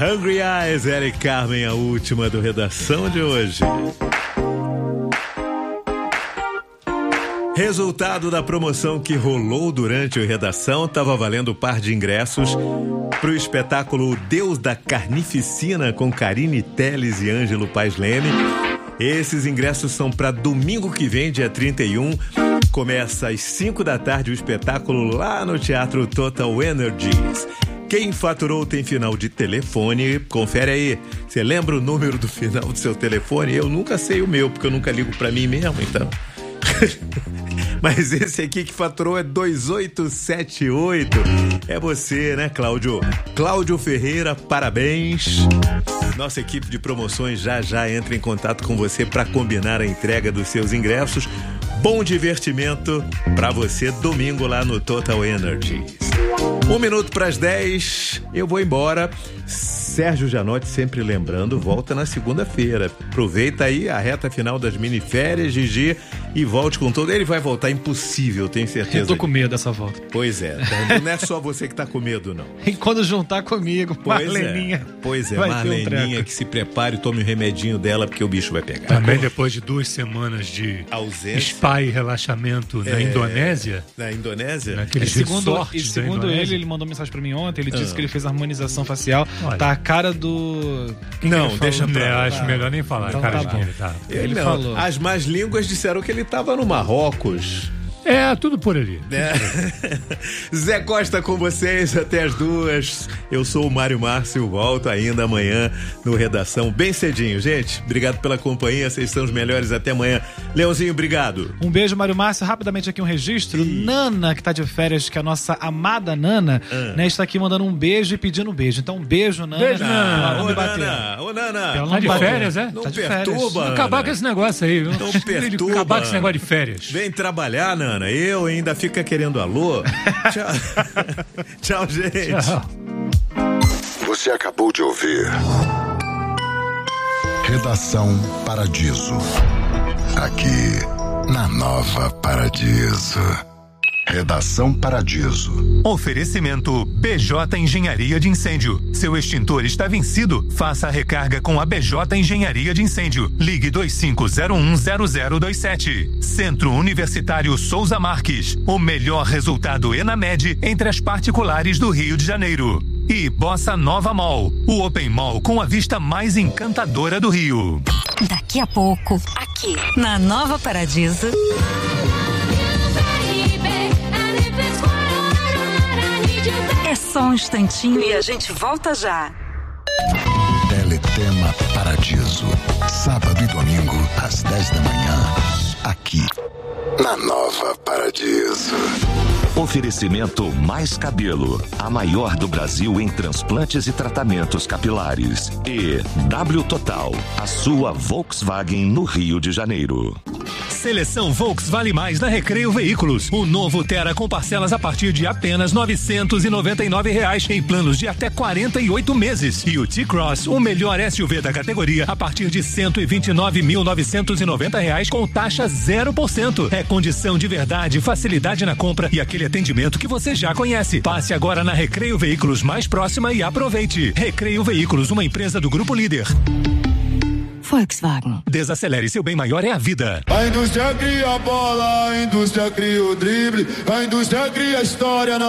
Hungry Eyes, Eric Carmen, a última do Redação de hoje. Resultado da promoção que rolou durante o Redação, estava valendo o par de ingressos para o espetáculo Deus da Carnificina com Karine Telles e Ângelo Paes Leme. Esses ingressos são para domingo que vem, dia 31. Começa às 5 da tarde o espetáculo lá no Teatro Total Energies. Quem faturou tem final de telefone, confere aí. Você lembra o número do final do seu telefone? Eu nunca sei o meu, porque eu nunca ligo pra mim mesmo, então. Mas esse aqui que faturou é 2878. É você, né, Cláudio? Cláudio Ferreira, parabéns. Nossa equipe de promoções já entra em contato com você para combinar a entrega dos seus ingressos. Bom divertimento para você domingo lá no Total Energies. 1 minuto para as 10, eu vou embora. Sérgio Janotti, sempre lembrando, volta na segunda-feira. Aproveita aí a reta final das miniférias, Gigi, e volte com todo. Ele vai voltar, impossível, tenho certeza. Eu tô com medo dessa volta. Pois é, não é só você que tá com medo, não. E quando juntar comigo, Marleninha. Pois é, Marleninha, que se prepare e tome o remedinho dela, porque o bicho vai pegar. Também depois de 2 semanas de ausência, spa e relaxamento na Indonésia. Na Indonésia? Naqueles resorts da segundo Indonésia. ele mandou mensagem pra mim ontem, ele disse que ele fez harmonização facial. Olha. Tá a cara do... Não, deixa pra lá. Acho melhor nem falar, Então cara. tá bom. Ele não. falou. As más línguas disseram que ele tava no Marrocos. É, tudo por ali. Zé Costa com vocês até as 2. Eu sou o Mário Márcio, volto ainda amanhã no Redação bem cedinho. Gente, obrigado pela companhia, vocês são os melhores, até amanhã. Leãozinho, obrigado. Um beijo, Mário Márcio. Rapidamente aqui um registro. Nana, que tá de férias, que é a nossa amada Nana, né, está aqui mandando um beijo e pedindo um beijo. Então, um beijo, Nana. Beijo, Nana. Ô, Nana. Ela Tá de férias, é? Não Tá de perturba, férias. Acabar com esse negócio aí, viu? Não perturba. Acabar com esse negócio de férias. Vem trabalhar, Nana. Eu ainda fica querendo alô. Tchau. Tchau, gente. Tchau. Você acabou de ouvir Redação Paradiso. Aqui na Nova Paradiso. Redação Paradiso. Oferecimento BJ Engenharia de Incêndio. Seu extintor está vencido? Faça a recarga com a BJ Engenharia de Incêndio. Ligue 25010027. Centro Universitário Souza Marques. O melhor resultado ENAMED entre as particulares do Rio de Janeiro. E Bossa Nova Mall. O Open Mall com a vista mais encantadora do Rio. Daqui a pouco, aqui na Nova Paradiso. É só um instantinho e a gente volta já. Teletema Paradiso. Sábado e domingo, às 10 da manhã. Aqui, na Nova Paradiso. Oferecimento Mais Cabelo, a maior do Brasil em transplantes e tratamentos capilares. E W Total, a sua Volkswagen no Rio de Janeiro. Seleção Volks Vale Mais na Recreio Veículos. O novo Tera com parcelas a partir de apenas R$ 999 em planos de até 48 meses. E o T-Cross, o melhor SUV da categoria, a partir de R$ 129.990 com taxa 0%. É condição de verdade, facilidade na compra e aquele atendimento que você já conhece. Passe agora na Recreio Veículos mais próxima e aproveite. Recreio Veículos, uma empresa do Grupo Líder. Volkswagen. Desacelere, seu bem maior é a vida. A indústria cria a bola, a indústria cria o drible, a indústria cria a história.